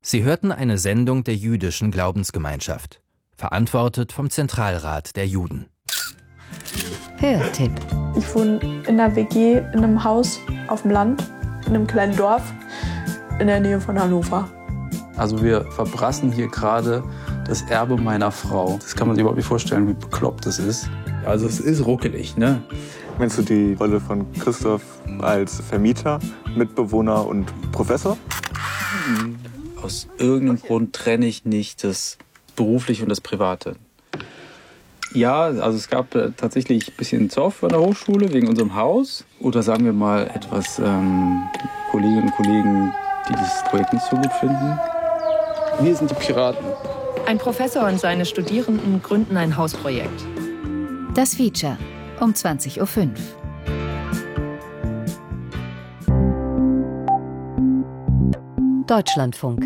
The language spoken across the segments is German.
Sie hörten eine Sendung der jüdischen Glaubensgemeinschaft, verantwortet vom Zentralrat der Juden. Hörtipp. Ich wohne in einer WG, in einem Haus auf dem Land, in einem kleinen Dorf in der Nähe von Hannover. Also wir verbrassen hier gerade das Erbe meiner Frau. Das kann man sich überhaupt nicht vorstellen, wie bekloppt das ist. Also es ist ruckelig, ne? Meinst du die Rolle von Christoph als Vermieter, Mitbewohner und Professor? Aus irgendeinem Grund trenne ich nicht das Berufliche und das Private. Ja, also es gab tatsächlich ein bisschen Zoff an der Hochschule wegen unserem Haus. Oder sagen wir mal etwas Kolleginnen und Kollegen, die dieses Projekt nicht so gut finden. Wir sind die Piraten. Ein Professor und seine Studierenden gründen ein Hausprojekt. Das Feature um 20.05 Uhr. Deutschlandfunk.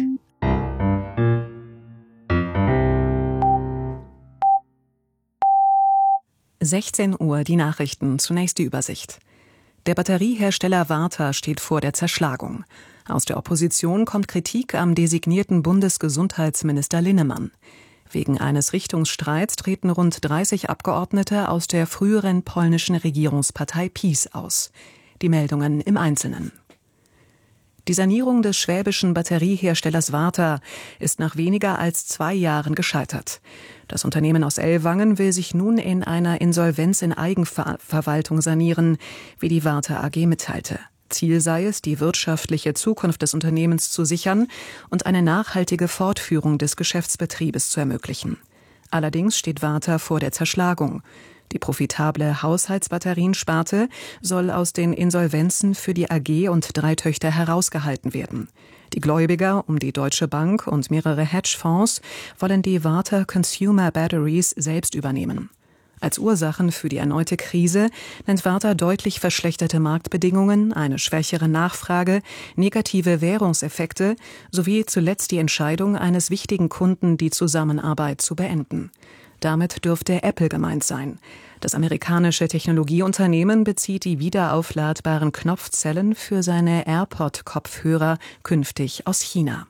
Uhr die Nachrichten, zunächst die Übersicht. Der Batteriehersteller Varta steht vor der Zerschlagung. Aus der Opposition kommt Kritik am designierten Bundesgesundheitsminister Linnemann. Wegen eines Richtungsstreits treten rund 30 Abgeordnete aus der früheren polnischen Regierungspartei PiS aus. Die Meldungen im Einzelnen. Die Sanierung des schwäbischen Batterieherstellers Varta ist nach weniger als 2 Jahren gescheitert. Das Unternehmen aus Ellwangen will sich nun in einer Insolvenz in Eigenverwaltung sanieren, wie die Varta AG mitteilte. Ziel sei es, die wirtschaftliche Zukunft des Unternehmens zu sichern und eine nachhaltige Fortführung des Geschäftsbetriebes zu ermöglichen. Allerdings steht Varta vor der Zerschlagung. Die profitable Haushaltsbatteriensparte soll aus den Insolvenzen für die AG und 3 Töchter herausgehalten werden. Die Gläubiger um die Deutsche Bank und mehrere Hedgefonds wollen die Varta Consumer Batteries selbst übernehmen. Als Ursachen für die erneute Krise nennt Varta deutlich verschlechterte Marktbedingungen, eine schwächere Nachfrage, negative Währungseffekte sowie zuletzt die Entscheidung eines wichtigen Kunden, die Zusammenarbeit zu beenden. Damit dürfte Apple gemeint sein. Das amerikanische Technologieunternehmen bezieht die wiederaufladbaren Knopfzellen für seine AirPod-Kopfhörer künftig aus China.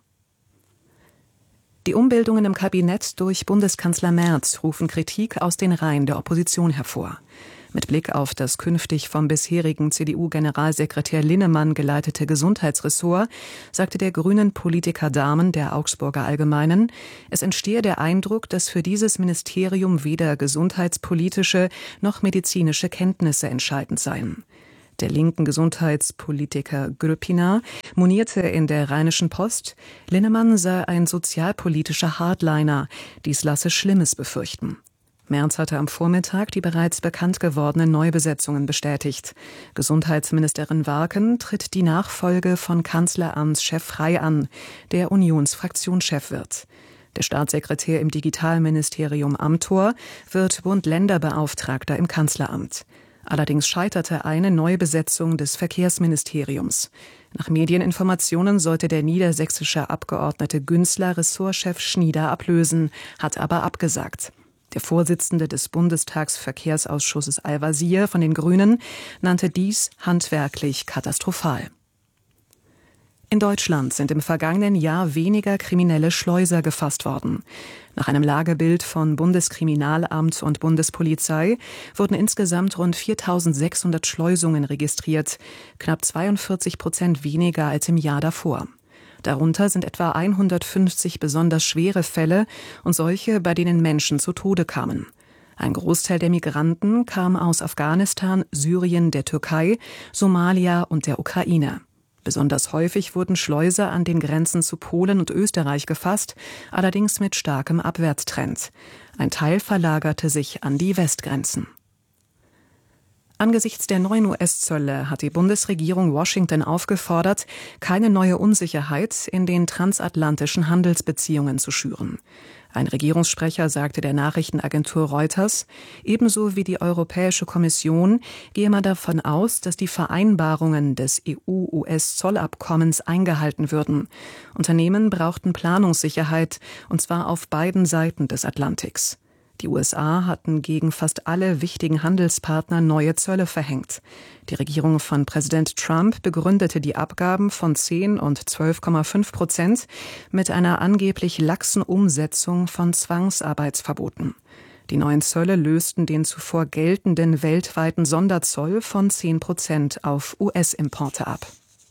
Die Umbildungen im Kabinett durch Bundeskanzler Merz rufen Kritik aus den Reihen der Opposition hervor. Mit Blick auf das künftig vom bisherigen CDU-Generalsekretär Linnemann geleitete Gesundheitsressort sagte der grünen Politiker Dahmen der Augsburger Allgemeinen, es entstehe der Eindruck, dass für dieses Ministerium weder gesundheitspolitische noch medizinische Kenntnisse entscheidend seien. Der linken Gesundheitspolitiker Grüppiner monierte in der Rheinischen Post, Linnemann sei ein sozialpolitischer Hardliner, dies lasse Schlimmes befürchten. Merz hatte am Vormittag die bereits bekannt gewordenen Neubesetzungen bestätigt. Gesundheitsministerin Warken tritt die Nachfolge von Kanzleramtschef Frey an, der Unionsfraktionschef wird. Der Staatssekretär im Digitalministerium Amthor wird Bund-Länder-Beauftragter im Kanzleramt. Allerdings scheiterte eine Neubesetzung des Verkehrsministeriums. Nach Medieninformationen sollte der niedersächsische Abgeordnete Günzler Ressortchef Schnieder ablösen, hat aber abgesagt. Der Vorsitzende des Bundestagsverkehrsausschusses Al-Wazir von den Grünen nannte dies handwerklich katastrophal. In Deutschland sind im vergangenen Jahr weniger kriminelle Schleuser gefasst worden. Nach einem Lagebild von Bundeskriminalamt und Bundespolizei wurden insgesamt rund 4.600 Schleusungen registriert, knapp 42% weniger als im Jahr davor. Darunter sind etwa 150 besonders schwere Fälle und solche, bei denen Menschen zu Tode kamen. Ein Großteil der Migranten kam aus Afghanistan, Syrien, der Türkei, Somalia und der Ukraine. Besonders häufig wurden Schleuser an den Grenzen zu Polen und Österreich gefasst, allerdings mit starkem Abwärtstrend. Ein Teil verlagerte sich an die Westgrenzen. Angesichts der neuen US-Zölle hat die Bundesregierung Washington aufgefordert, keine neue Unsicherheit in den transatlantischen Handelsbeziehungen zu schüren. Ein Regierungssprecher sagte der Nachrichtenagentur Reuters, ebenso wie die Europäische Kommission gehe man davon aus, dass die Vereinbarungen des EU-US-Zollabkommens eingehalten würden. Unternehmen brauchten Planungssicherheit, und zwar auf beiden Seiten des Atlantiks. Die USA hatten gegen fast alle wichtigen Handelspartner neue Zölle verhängt. Die Regierung von Präsident Trump begründete die Abgaben von 10 und 12,5% mit einer angeblich laxen Umsetzung von Zwangsarbeitsverboten. Die neuen Zölle lösten den zuvor geltenden weltweiten Sonderzoll von 10% auf US-Importe ab.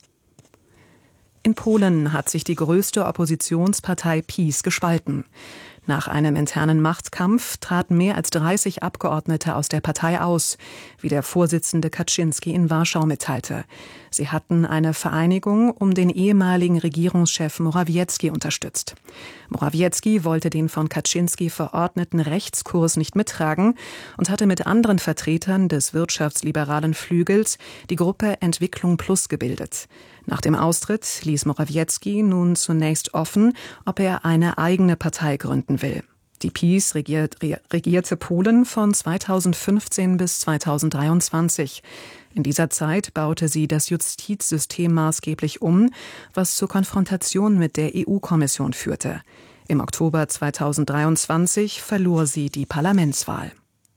In Polen hat sich die größte Oppositionspartei PiS gespalten. Nach einem internen Machtkampf traten mehr als 30 Abgeordnete aus der Partei aus, wie der Vorsitzende Kaczyński in Warschau mitteilte. Sie hatten eine Vereinigung um den ehemaligen Regierungschef Morawiecki unterstützt. Morawiecki wollte den von Kaczyński verordneten Rechtskurs nicht mittragen und hatte mit anderen Vertretern des wirtschaftsliberalen Flügels die Gruppe Entwicklung Plus gebildet. Nach dem Austritt ließ Morawiecki nun zunächst offen, ob er eine eigene Partei gründen will. Die PiS regierte Polen von 2015 bis 2023. In dieser Zeit baute sie das Justizsystem maßgeblich um, was zur Konfrontation mit der EU-Kommission führte. Im Oktober 2023 verlor sie die Parlamentswahl.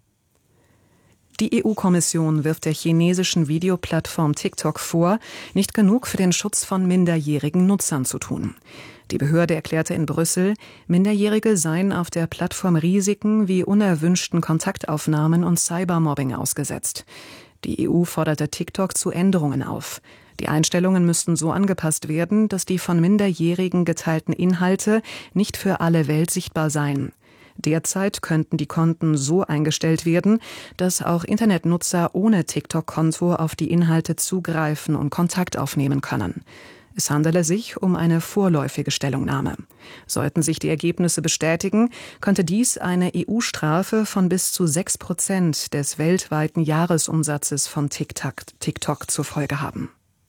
Die EU-Kommission wirft der chinesischen Videoplattform TikTok vor, nicht genug für den Schutz von minderjährigen Nutzern zu tun. Die Behörde erklärte in Brüssel, Minderjährige seien auf der Plattform Risiken wie unerwünschten Kontaktaufnahmen und Cybermobbing ausgesetzt. Die EU forderte TikTok zu Änderungen auf. Die Einstellungen müssten so angepasst werden, dass die von Minderjährigen geteilten Inhalte nicht für alle Welt sichtbar seien. Derzeit könnten die Konten so eingestellt werden, dass auch Internetnutzer ohne TikTok-Konto auf die Inhalte zugreifen und Kontakt aufnehmen können. Es handele sich um eine vorläufige Stellungnahme. Sollten sich die Ergebnisse bestätigen, könnte dies eine EU-Strafe von bis zu 6% des weltweiten Jahresumsatzes von TikTok zur Folge haben.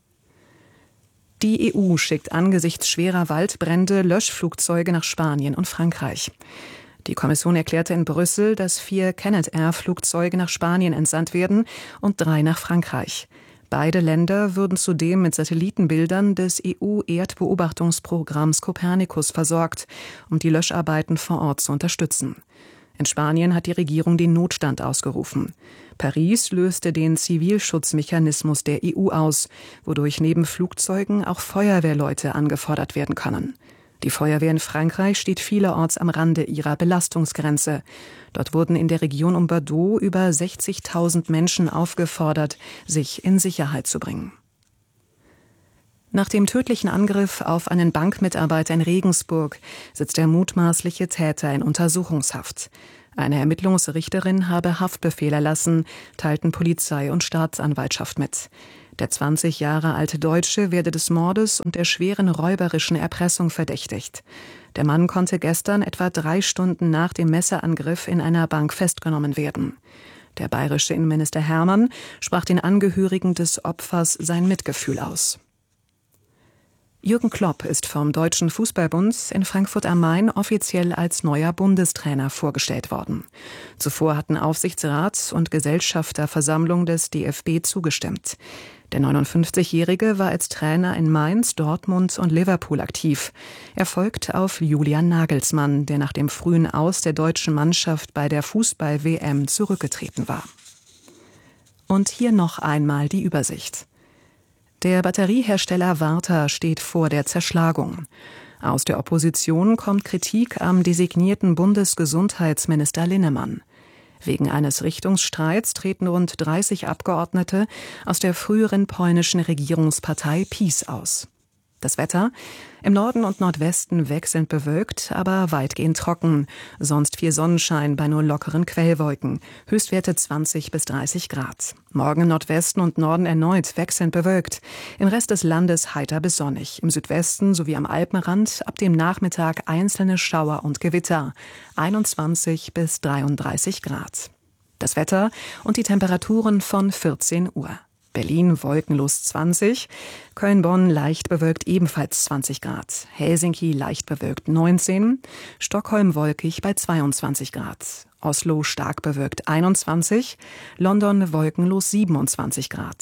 Die EU schickt angesichts schwerer Waldbrände Löschflugzeuge nach Spanien und Frankreich. Die Kommission erklärte in Brüssel, dass 4 Canadair-Flugzeuge nach Spanien entsandt werden und 3 nach Frankreich. Beide Länder würden zudem mit Satellitenbildern des EU-Erdbeobachtungsprogramms Copernicus versorgt, um die Löscharbeiten vor Ort zu unterstützen. In Spanien hat die Regierung den Notstand ausgerufen. Paris löste den Zivilschutzmechanismus der EU aus, wodurch neben Flugzeugen auch Feuerwehrleute angefordert werden können. Die Feuerwehr in Frankreich steht vielerorts am Rande ihrer Belastungsgrenze. Dort wurden in der Region um Bordeaux über 60.000 Menschen aufgefordert, sich in Sicherheit zu bringen. Nach dem tödlichen Angriff auf einen Bankmitarbeiter in Regensburg sitzt der mutmaßliche Täter in Untersuchungshaft. Eine Ermittlungsrichterin habe Haftbefehl erlassen, teilten Polizei und Staatsanwaltschaft mit. Der 20 Jahre alte Deutsche werde des Mordes und der schweren räuberischen Erpressung verdächtigt. Der Mann konnte gestern etwa 3 Stunden nach dem Messerangriff in einer Bank festgenommen werden. Der bayerische Innenminister Hermann sprach den Angehörigen des Opfers sein Mitgefühl aus. Jürgen Klopp ist vom Deutschen Fußballbund in Frankfurt am Main offiziell als neuer Bundestrainer vorgestellt worden. Zuvor hatten Aufsichtsrat und Gesellschafterversammlung des DFB zugestimmt. Der 59-Jährige war als Trainer in Mainz, Dortmund und Liverpool aktiv. Er folgt auf Julian Nagelsmann, der nach dem frühen Aus der deutschen Mannschaft bei der Fußball-WM zurückgetreten war. Und hier noch einmal die Übersicht. Der Batteriehersteller Varta steht vor der Zerschlagung. Aus der Opposition kommt Kritik am designierten Bundesgesundheitsminister Linnemann. Wegen eines Richtungsstreits treten rund 30 Abgeordnete aus der früheren polnischen Regierungspartei PiS aus. Das Wetter: im Norden und Nordwesten wechselnd bewölkt, aber weitgehend trocken. Sonst viel Sonnenschein bei nur lockeren Quellwolken. Höchstwerte 20 bis 30 Grad. Morgen im Nordwesten und Norden erneut wechselnd bewölkt. Im Rest des Landes heiter bis sonnig. Im Südwesten sowie am Alpenrand ab dem Nachmittag einzelne Schauer und Gewitter. 21 bis 33 Grad. Das Wetter und die Temperaturen von 14 Uhr. Berlin wolkenlos 20, Köln-Bonn leicht bewölkt ebenfalls 20 Grad, Helsinki leicht bewölkt 19, Stockholm wolkig bei 22 Grad, Oslo stark bewölkt 21, London wolkenlos 27 Grad.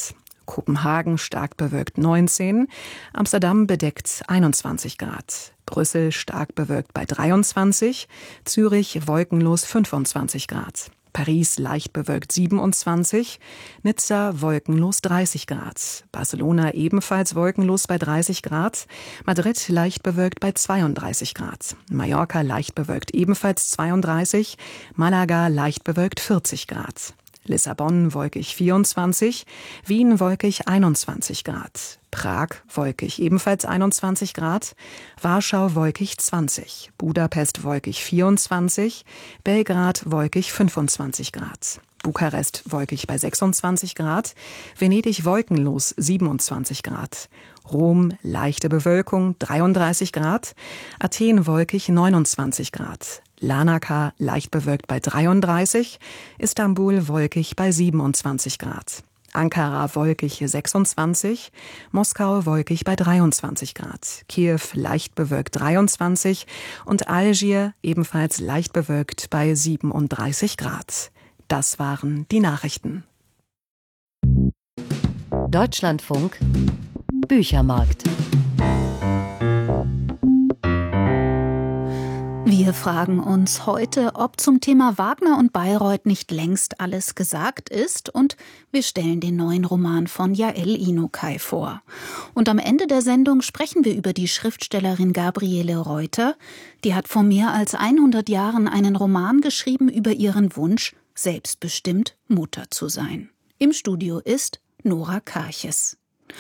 Kopenhagen stark bewölkt 19, Amsterdam bedeckt 21 Grad, Brüssel stark bewölkt bei 23, Zürich wolkenlos 25 Grad. Paris leicht bewölkt 27, Nizza wolkenlos 30 Grad, Barcelona ebenfalls wolkenlos bei 30 Grad, Madrid leicht bewölkt bei 32 Grad, Mallorca leicht bewölkt ebenfalls 32, Malaga leicht bewölkt 40 Grad. Lissabon wolkig 24, Wien wolkig 21 Grad, Prag wolkig ebenfalls 21 Grad, Warschau wolkig 20, Budapest wolkig 24, Belgrad wolkig 25 Grad, Bukarest wolkig bei 26 Grad, Venedig wolkenlos 27 Grad, Rom leichte Bewölkung 33 Grad, Athen wolkig 29 Grad, Larnaca leicht bewölkt bei 33, Istanbul wolkig bei 27 Grad, Ankara wolkig 26, Moskau wolkig bei 23 Grad, Kiew leicht bewölkt 23 und Algier ebenfalls leicht bewölkt bei 37 Grad. Das waren die Nachrichten. Deutschlandfunk Büchermarkt. Wir fragen uns heute, ob zum Thema Wagner und Bayreuth nicht längst alles gesagt ist, und wir stellen den neuen Roman von Yael Inokai vor. Und am Ende der Sendung sprechen wir über die Schriftstellerin Gabriele Reuter. Die hat vor mehr als 100 Jahren einen Roman geschrieben über ihren Wunsch, selbstbestimmt Mutter zu sein. Im Studio ist Nora Karches.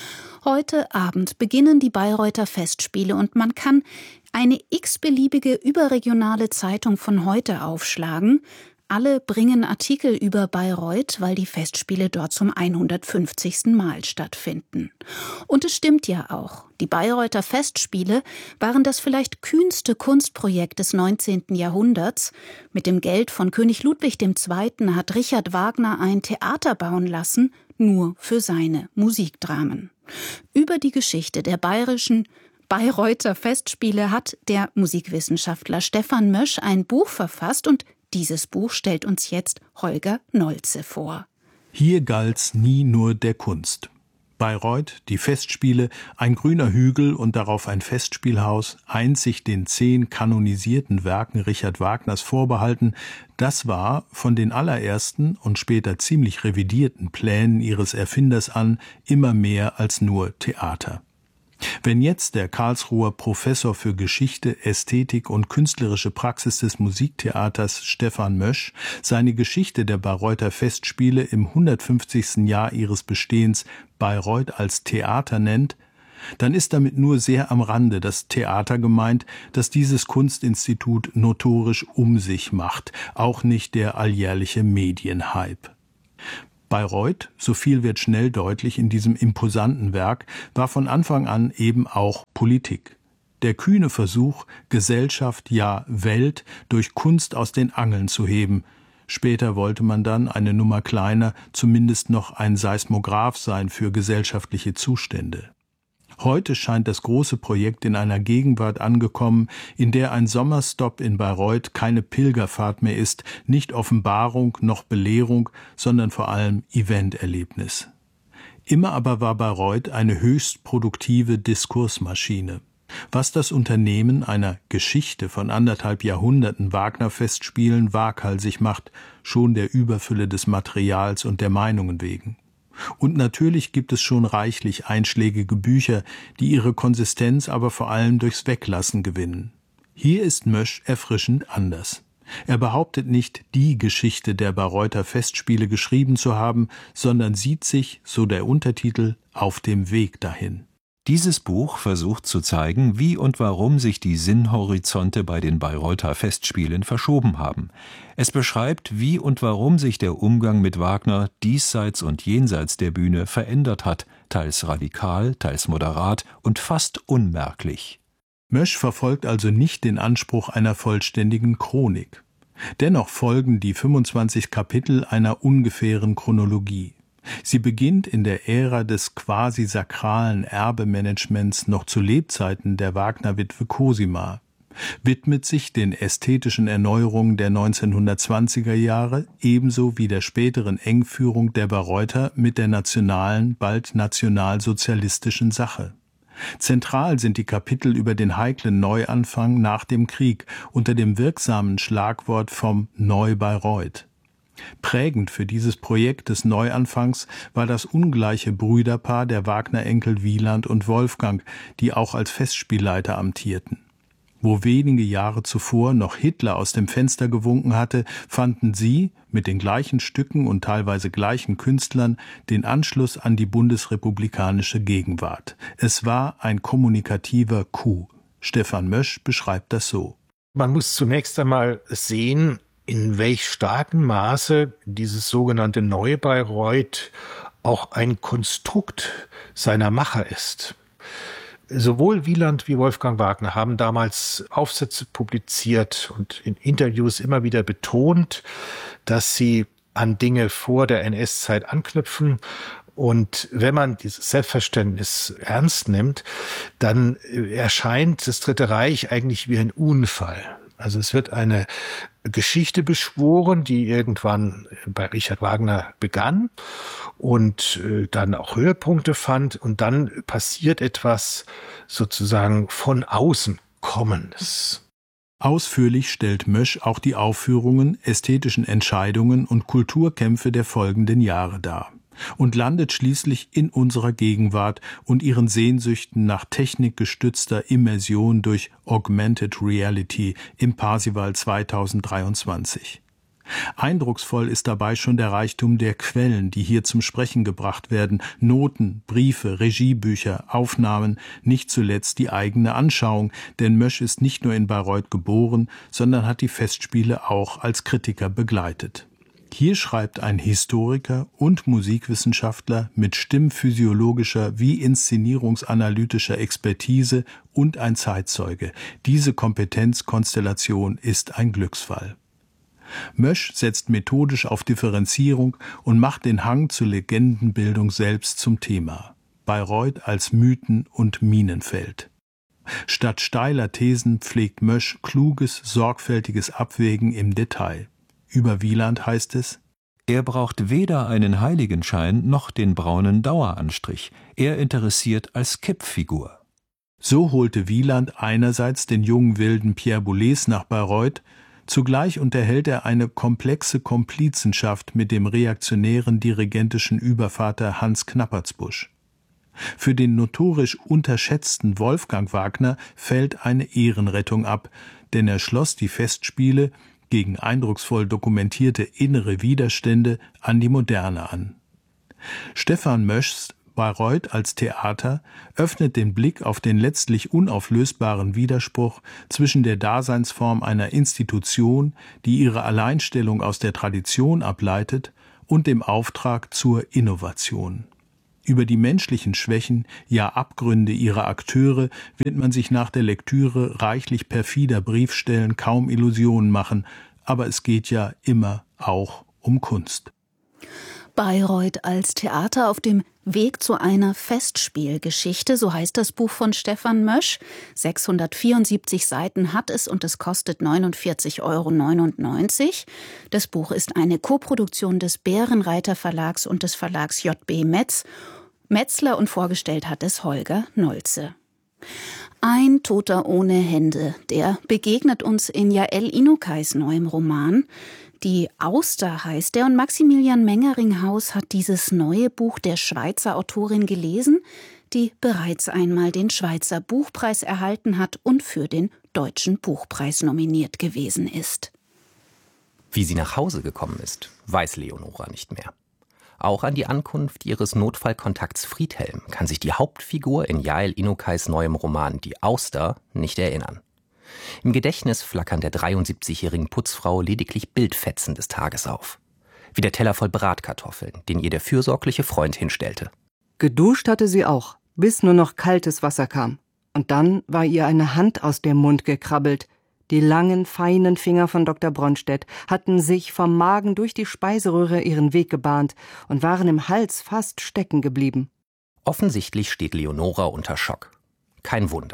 Heute Abend beginnen die Bayreuther Festspiele und man kann eine x-beliebige überregionale Zeitung von heute aufschlagen. Alle bringen Artikel über Bayreuth, weil die Festspiele dort zum 150. Mal stattfinden. Und es stimmt ja auch. Die Bayreuther Festspiele waren das vielleicht kühnste Kunstprojekt des 19. Jahrhunderts. Mit dem Geld von König Ludwig II. Hat Richard Wagner ein Theater bauen lassen, nur für seine Musikdramen. Über die Geschichte der bayerischen Bayreuther Festspiele hat der Musikwissenschaftler Stefan Mösch ein Buch verfasst und dieses Buch stellt uns jetzt Holger Nolze vor. Hier galt's nie nur der Kunst. Bayreuth, die Festspiele, ein grüner Hügel und darauf ein Festspielhaus, einzig den 10 kanonisierten Werken Richard Wagners vorbehalten, das war von den allerersten und später ziemlich revidierten Plänen ihres Erfinders an immer mehr als nur Theater. Wenn jetzt der Karlsruher Professor für Geschichte, Ästhetik und künstlerische Praxis des Musiktheaters Stefan Mösch seine Geschichte der Bayreuther Festspiele im 150. Jahr ihres Bestehens Bayreuth als Theater nennt, dann ist damit nur sehr am Rande das Theater gemeint, das dieses Kunstinstitut notorisch um sich macht, auch nicht der alljährliche Medienhype. Bayreuth, so viel wird schnell deutlich in diesem imposanten Werk, war von Anfang an eben auch Politik. Der kühne Versuch, Gesellschaft, ja Welt, durch Kunst aus den Angeln zu heben. Später wollte man dann, eine Nummer kleiner, zumindest noch ein Seismograph sein für gesellschaftliche Zustände. Heute scheint das große Projekt in einer Gegenwart angekommen, in der ein Sommerstopp in Bayreuth keine Pilgerfahrt mehr ist, nicht Offenbarung noch Belehrung, sondern vor allem Eventerlebnis. Immer aber war Bayreuth eine höchst produktive Diskursmaschine. Was das Unternehmen einer Geschichte von 1,5 Jahrhunderten Wagner-Festspielen waghalsig macht, schon der Überfülle des Materials und der Meinungen wegen. Und natürlich gibt es schon reichlich einschlägige Bücher, die ihre Konsistenz aber vor allem durchs Weglassen gewinnen. Hier ist Mösch erfrischend anders. Er behauptet nicht, die Geschichte der Bayreuther Festspiele geschrieben zu haben, sondern sieht sich, so der Untertitel, auf dem Weg dahin. Dieses Buch versucht zu zeigen, wie und warum sich die Sinnhorizonte bei den Bayreuther Festspielen verschoben haben. Es beschreibt, wie und warum sich der Umgang mit Wagner diesseits und jenseits der Bühne verändert hat, teils radikal, teils moderat und fast unmerklich. Mösch verfolgt also nicht den Anspruch einer vollständigen Chronik. Dennoch folgen die 25 Kapitel einer ungefähren Chronologie. Sie beginnt in der Ära des quasi sakralen Erbemanagements noch zu Lebzeiten der Wagner-Witwe Cosima. widmet sich den ästhetischen Erneuerungen der 1920er Jahre ebenso wie der späteren Engführung der Bayreuther mit der nationalen, bald nationalsozialistischen Sache. Zentral sind die Kapitel über den heiklen Neuanfang nach dem Krieg unter dem wirksamen Schlagwort vom Neu-Bayreuth. Prägend für dieses Projekt des Neuanfangs war das ungleiche Brüderpaar der Wagner-Enkel Wieland und Wolfgang, die auch als Festspielleiter amtierten. Wo wenige Jahre zuvor noch Hitler aus dem Fenster gewunken hatte, fanden sie mit den gleichen Stücken und teilweise gleichen Künstlern den Anschluss an die bundesrepublikanische Gegenwart. Es war ein kommunikativer Coup. Stefan Mösch beschreibt das so. Man muss zunächst einmal sehen, in welch starkem Maße dieses sogenannte Neu-Bayreuth auch ein Konstrukt seiner Macher ist. Sowohl Wieland wie Wolfgang Wagner haben damals Aufsätze publiziert und in Interviews immer wieder betont, dass sie an Dinge vor der NS-Zeit anknüpfen. Und wenn man dieses Selbstverständnis ernst nimmt, dann erscheint das Dritte Reich eigentlich wie ein Unfall. Also es wird eine Geschichte beschworen, die irgendwann bei Richard Wagner begann und dann auch Höhepunkte fand. Und dann passiert etwas sozusagen von außen Kommendes. Ausführlich stellt Mösch auch die Aufführungen, ästhetischen Entscheidungen und Kulturkämpfe der folgenden Jahre dar und landet schließlich in unserer Gegenwart und ihren Sehnsüchten nach technikgestützter Immersion durch Augmented Reality im Parsival 2023. Eindrucksvoll ist dabei schon der Reichtum der Quellen, die hier zum Sprechen gebracht werden, Noten, Briefe, Regiebücher, Aufnahmen, nicht zuletzt die eigene Anschauung, denn Mösch ist nicht nur in Bayreuth geboren, sondern hat die Festspiele auch als Kritiker begleitet. Hier schreibt ein Historiker und Musikwissenschaftler mit stimmphysiologischer wie inszenierungsanalytischer Expertise und ein Zeitzeuge. Diese Kompetenzkonstellation ist ein Glücksfall. Mösch setzt methodisch auf Differenzierung und macht den Hang zur Legendenbildung selbst zum Thema. Bayreuth als Mythen- und Minenfeld. Statt steiler Thesen pflegt Mösch kluges, sorgfältiges Abwägen im Detail. Über Wieland heißt es: Er braucht weder einen Heiligenschein noch den braunen Daueranstrich. Er interessiert als Kippfigur. So holte Wieland einerseits den jungen wilden Pierre Boulez nach Bayreuth, zugleich unterhält er eine komplexe Komplizenschaft mit dem reaktionären dirigentischen Übervater Hans Knappertsbusch. Für den notorisch unterschätzten Wolfgang Wagner fällt eine Ehrenrettung ab, denn er schloss die Festspiele gegen eindrucksvoll dokumentierte innere Widerstände an die Moderne an. Stefan Möschs Bayreuth als Theater öffnet den Blick auf den letztlich unauflösbaren Widerspruch zwischen der Daseinsform einer Institution, die ihre Alleinstellung aus der Tradition ableitet, und dem Auftrag zur Innovation. Über die menschlichen Schwächen, ja Abgründe ihrer Akteure wird man sich nach der Lektüre reichlich perfider Briefstellen kaum Illusionen machen, aber es geht ja immer auch um Kunst. Bayreuth als Theater auf dem Weg zu einer Festspielgeschichte, so heißt das Buch von Stefan Mösch. 674 Seiten hat es und es kostet 49,99 €. Das Buch ist eine Koproduktion des Bärenreiter Verlags und des Verlags JB Metzler und vorgestellt hat es Holger Nolze. Ein Toter ohne Hände, der begegnet uns in Jael Inokais neuem Roman. Die Auster heißt er und Maximilian Mengeringhaus hat dieses neue Buch der Schweizer Autorin gelesen, die bereits einmal den Schweizer Buchpreis erhalten hat und für den Deutschen Buchpreis nominiert gewesen ist. Wie sie nach Hause gekommen ist, weiß Leonora nicht mehr. Auch an die Ankunft ihres Notfallkontakts Friedhelm kann sich die Hauptfigur in Jael Inokais neuem Roman Die Auster nicht erinnern. Im Gedächtnis flackern der 73-jährigen Putzfrau lediglich Bildfetzen des Tages auf. Wie der Teller voll Bratkartoffeln, den ihr der fürsorgliche Freund hinstellte. Geduscht hatte sie auch, bis nur noch kaltes Wasser kam. Und dann war ihr eine Hand aus dem Mund gekrabbelt. Die langen, feinen Finger von Dr. Bronstedt hatten sich vom Magen durch die Speiseröhre ihren Weg gebahnt und waren im Hals fast stecken geblieben. Offensichtlich steht Leonora unter Schock. Kein Wunder.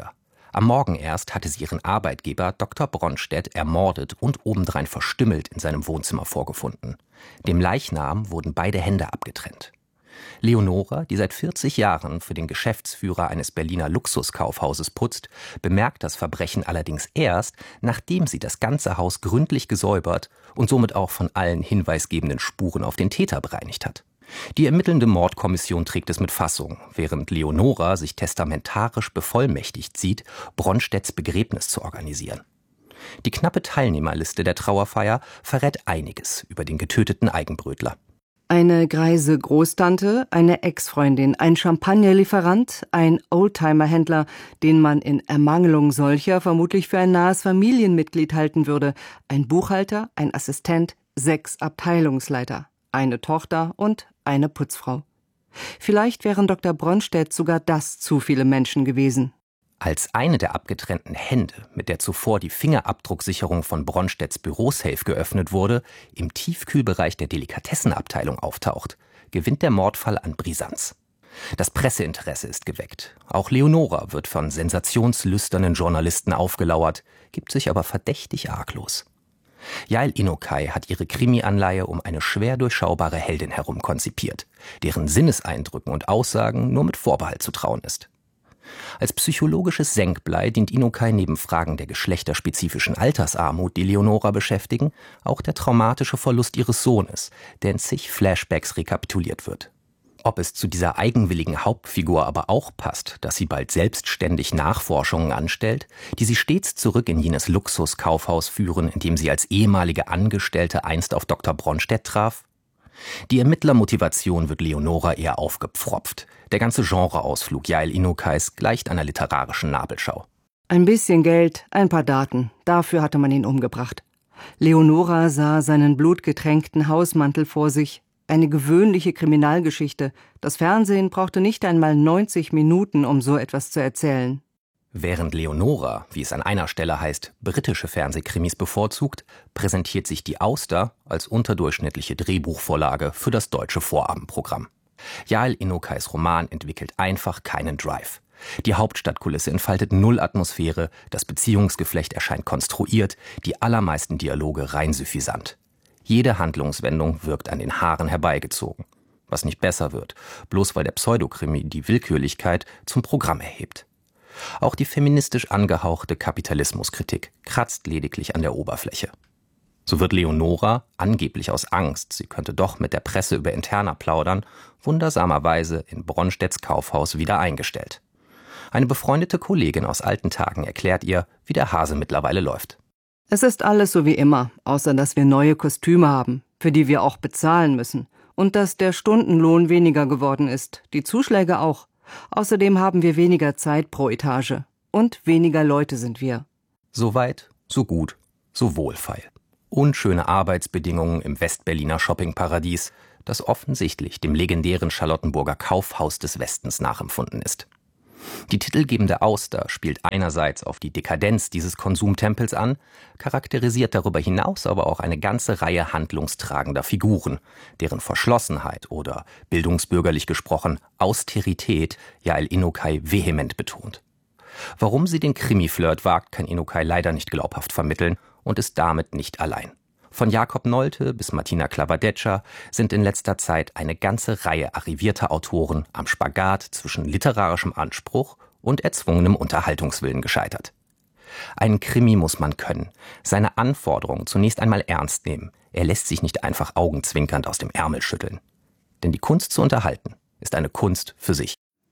Am Morgen erst hatte sie ihren Arbeitgeber Dr. Bronstedt ermordet und obendrein verstümmelt in seinem Wohnzimmer vorgefunden. Dem Leichnam wurden beide Hände abgetrennt. Leonora, die seit 40 Jahren für den Geschäftsführer eines Berliner Luxuskaufhauses putzt, bemerkt das Verbrechen allerdings erst, nachdem sie das ganze Haus gründlich gesäubert und somit auch von allen hinweisgebenden Spuren auf den Täter bereinigt hat. Die ermittelnde Mordkommission trägt es mit Fassung, während Leonora sich testamentarisch bevollmächtigt sieht, Bronstedts Begräbnis zu organisieren. Die knappe Teilnehmerliste der Trauerfeier verrät einiges über den getöteten Eigenbrötler. Eine greise Großtante, eine Ex-Freundin, ein Champagnerlieferant, ein Oldtimer-Händler, den man in Ermangelung solcher vermutlich für ein nahes Familienmitglied halten würde, ein Buchhalter, ein Assistent, 6 Abteilungsleiter, eine Tochter und eine Putzfrau. Vielleicht wären Dr. Bronstedt sogar das zu viele Menschen gewesen. Als eine der abgetrennten Hände, mit der zuvor die Fingerabdrucksicherung von Bronstedts Bürosafe geöffnet wurde, im Tiefkühlbereich der Delikatessenabteilung auftaucht, gewinnt der Mordfall an Brisanz. Das Presseinteresse ist geweckt. Auch Leonora wird von sensationslüsternen Journalisten aufgelauert, gibt sich aber verdächtig arglos. Yael Inokai hat ihre Krimi-Anleihe um eine schwer durchschaubare Heldin herum konzipiert, deren Sinneseindrücken und Aussagen nur mit Vorbehalt zu trauen ist. Als psychologisches Senkblei dient Inokai neben Fragen der geschlechterspezifischen Altersarmut, die Leonora beschäftigen, auch der traumatische Verlust ihres Sohnes, der in zig Flashbacks rekapituliert wird. Ob es zu dieser eigenwilligen Hauptfigur aber auch passt, dass sie bald selbstständig Nachforschungen anstellt, die sie stets zurück in jenes Luxuskaufhaus führen, in dem sie als ehemalige Angestellte einst auf Dr. Bronstedt traf? Die Ermittlermotivation wird Leonora eher aufgepfropft. Der ganze Genreausflug Yael Inokais gleicht einer literarischen Nabelschau. Ein bisschen Geld, ein paar Daten, dafür hatte man ihn umgebracht. Leonora sah seinen blutgetränkten Hausmantel vor sich. Eine gewöhnliche Kriminalgeschichte. Das Fernsehen brauchte nicht einmal 90 Minuten, um so etwas zu erzählen. Während Leonora, wie es an einer Stelle heißt, britische Fernsehkrimis bevorzugt, präsentiert sich Die Auster als unterdurchschnittliche Drehbuchvorlage für das deutsche Vorabendprogramm. Yael Inokais Roman entwickelt einfach keinen Drive. Die Hauptstadtkulisse entfaltet null Atmosphäre, das Beziehungsgeflecht erscheint konstruiert, die allermeisten Dialoge rein suffisant. Jede Handlungswendung wirkt an den Haaren herbeigezogen. Was nicht besser wird, bloß weil der Pseudokrimi die Willkürlichkeit zum Programm erhebt. Auch die feministisch angehauchte Kapitalismuskritik kratzt lediglich an der Oberfläche. So wird Leonora, angeblich aus Angst, sie könnte doch mit der Presse über Interna plaudern, wundersamerweise in Bronstedts Kaufhaus wieder eingestellt. Eine befreundete Kollegin aus alten Tagen erklärt ihr, wie der Hase mittlerweile läuft. Es ist alles so wie immer, außer dass wir neue Kostüme haben, für die wir auch bezahlen müssen. Und dass der Stundenlohn weniger geworden ist, die Zuschläge auch. Außerdem haben wir weniger Zeit pro Etage. Und weniger Leute sind wir. So weit, so gut, so wohlfeil. Unschöne Arbeitsbedingungen im Westberliner Shoppingparadies, das offensichtlich dem legendären Charlottenburger Kaufhaus des Westens nachempfunden ist. Die titelgebende Auster spielt einerseits auf die Dekadenz dieses Konsumtempels an, charakterisiert darüber hinaus aber auch eine ganze Reihe handlungstragender Figuren, deren Verschlossenheit oder, bildungsbürgerlich gesprochen, Austerität Yael Inokai vehement betont. Warum sie den Krimi-Flirt wagt, kann Inokai leider nicht glaubhaft vermitteln und ist damit nicht allein. Von Jakob Nolte bis Martina Klawadecza sind in letzter Zeit eine ganze Reihe arrivierter Autoren am Spagat zwischen literarischem Anspruch und erzwungenem Unterhaltungswillen gescheitert. Einen Krimi muss man können, seine Anforderungen zunächst einmal ernst nehmen. Er lässt sich nicht einfach augenzwinkernd aus dem Ärmel schütteln. Denn die Kunst zu unterhalten ist eine Kunst für sich.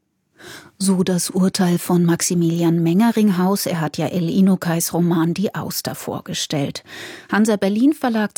So das Urteil von Maximilian Mengeringhaus. Er hat Yael Inokais Roman Die Auster vorgestellt. Hansa Berlin Verlag,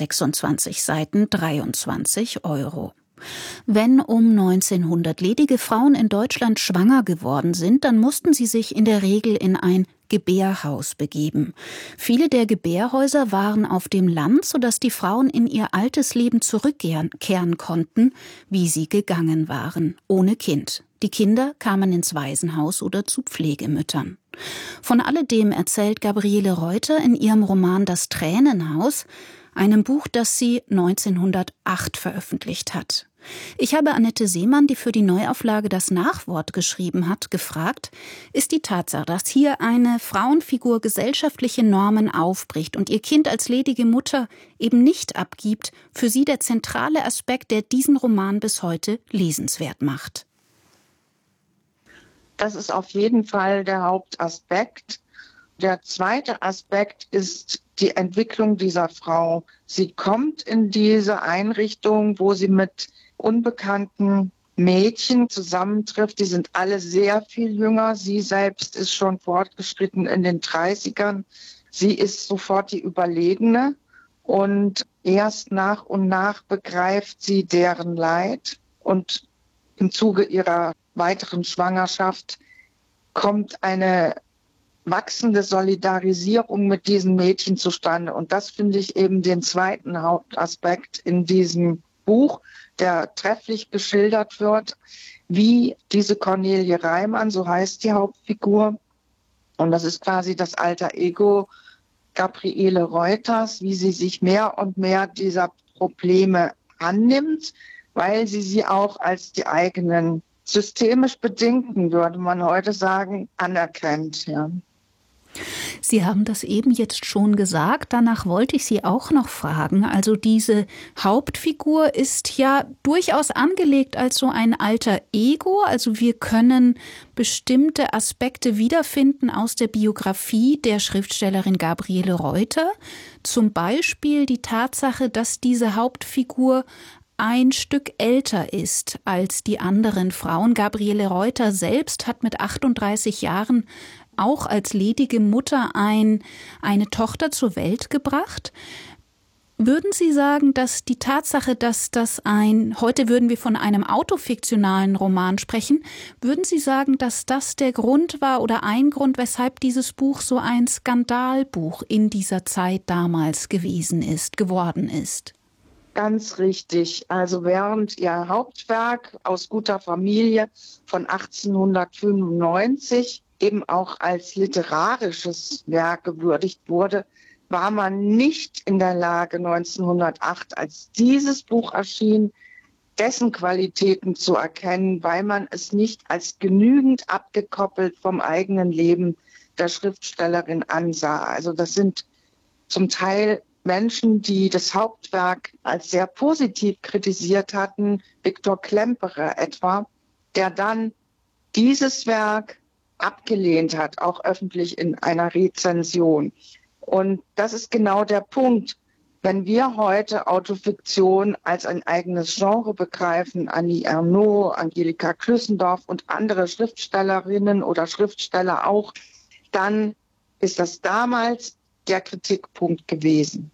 226 Seiten, 23 €. Wenn um 1900 ledige Frauen in Deutschland schwanger geworden sind, dann mussten sie sich in der Regel in ein Gebärhaus begeben. Viele der Gebärhäuser waren auf dem Land, sodass die Frauen in ihr altes Leben zurückkehren konnten, wie sie gegangen waren, ohne Kind. Die Kinder kamen ins Waisenhaus oder zu Pflegemüttern. Von alledem erzählt Gabriele Reuter in ihrem Roman Das Tränenhaus, einem Buch, das sie 1908 veröffentlicht hat. Ich habe Annette Seemann, die für die Neuauflage das Nachwort geschrieben hat, gefragt, ist die Tatsache, dass hier eine Frauenfigur gesellschaftliche Normen aufbricht und ihr Kind als ledige Mutter eben nicht abgibt, für sie der zentrale Aspekt, der diesen Roman bis heute lesenswert macht? Das ist auf jeden Fall der Hauptaspekt. Der zweite Aspekt ist die Entwicklung dieser Frau. Sie kommt in diese Einrichtung, wo sie mit unbekannten Mädchen zusammentrifft. Die sind alle sehr viel jünger. Sie selbst ist schon fortgeschritten in den 30ern. Sie ist sofort die Überlegene. Und erst nach und nach begreift sie deren Leid. Und im Zuge ihrer weiteren Schwangerschaft kommt eine wachsende Solidarisierung mit diesen Mädchen zustande. Und das finde ich eben den zweiten Hauptaspekt in diesem Buch, der trefflich geschildert wird, wie diese Cornelie Reimann, so heißt die Hauptfigur, und das ist quasi das alter Ego Gabriele Reuters, wie sie sich mehr und mehr dieser Probleme annimmt, weil sie auch als die eigenen systemisch bedingten, würde man heute sagen, anerkennt. Ja. Sie haben das eben jetzt schon gesagt, danach wollte ich Sie auch noch fragen. Also diese Hauptfigur ist ja durchaus angelegt als so ein alter Ego. Also wir können bestimmte Aspekte wiederfinden aus der Biografie der Schriftstellerin Gabriele Reuter. Zum Beispiel die Tatsache, dass diese Hauptfigur ein Stück älter ist als die anderen Frauen. Gabriele Reuter selbst hat mit 38 Jahren auch als ledige Mutter eine Tochter zur Welt gebracht. Würden Sie sagen, dass die Tatsache, dass heute würden wir von einem autofiktionalen Roman sprechen, würden Sie sagen, dass das der Grund war oder ein Grund, weshalb dieses Buch so ein Skandalbuch in dieser Zeit damals geworden ist? Ganz richtig. Also während ihr Hauptwerk Aus guter Familie von 1895 eben auch als literarisches Werk gewürdigt wurde, war man nicht in der Lage, 1908, als dieses Buch erschien, dessen Qualitäten zu erkennen, weil man es nicht als genügend abgekoppelt vom eigenen Leben der Schriftstellerin ansah. Also das sind zum Teil Menschen, die das Hauptwerk als sehr positiv kritisiert hatten, Viktor Klemperer etwa, der dann dieses Werk abgelehnt hat, auch öffentlich in einer Rezension. Und das ist genau der Punkt. Wenn wir heute Autofiktion als ein eigenes Genre begreifen, Annie Ernaux, Angelika Klüssendorf und andere Schriftstellerinnen oder Schriftsteller auch, dann ist das damals der Kritikpunkt gewesen.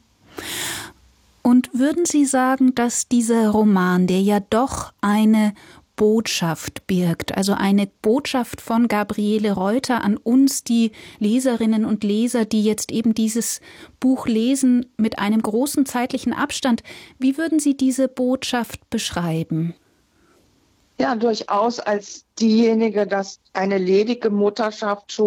Und würden Sie sagen, dass dieser Roman, der ja doch eine Botschaft birgt, also eine Botschaft von Gabriele Reuter an uns, die Leserinnen und Leser, die jetzt eben dieses Buch lesen mit einem großen zeitlichen Abstand, wie würden Sie diese Botschaft beschreiben? Ja, durchaus als diejenige, dass eine ledige Mutterschaft schon